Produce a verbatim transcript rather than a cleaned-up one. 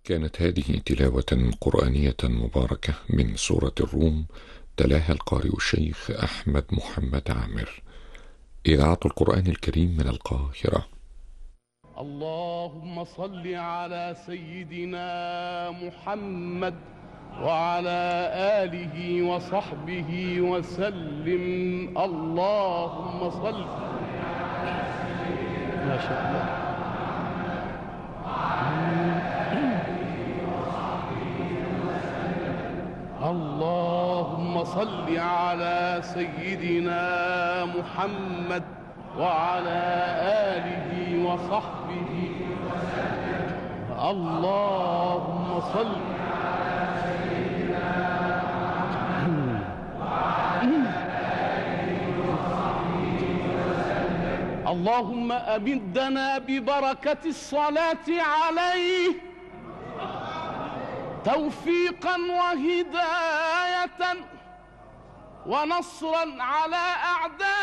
كانت هذه تلاوة قرآنية مباركة من سورة الروم، تلاها القارئ الشيخ أحمد محمد عامر. إذاعة القرآن الكريم من القاهرة. اللهم صل على سيدنا محمد وعلى آله وصحبه وسلم. اللهم صل. ما شاء الله. اللهم صل على سيدنا محمد وعلى آله وصحبه وسلم. اللهم صل على سيدنا محمد وعلى آله وصحبه وسلم. اللهم أمدنا ببركة الصلاة عليه توفيقا وهداية ونصرا على أعدائه